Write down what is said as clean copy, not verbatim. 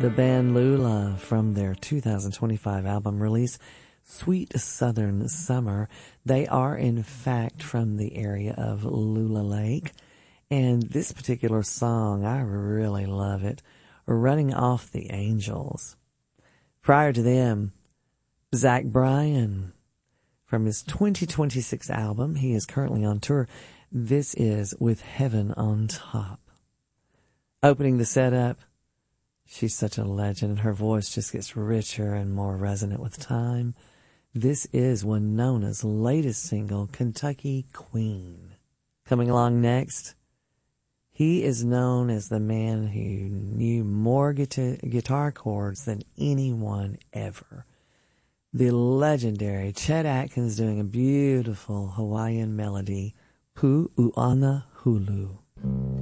The band Lula from their 2025 album release, Sweet Southern Summer. They are, in fact, from the area of Lula Lake. And this particular song, I really love it, Running Off the Angels. Prior to them, Zach Bryan from his 2026 album. He is currently on tour. This is With Heaven on Top. Opening the setup, she's such a legend, and her voice just gets richer and more resonant with time. This is Winona's latest single, Kentucky Queen. Coming along next, he is known as the man who knew more guitar chords than anyone ever. The legendary Chet Atkins doing a beautiful Hawaiian melody, Pu'uana Hulu.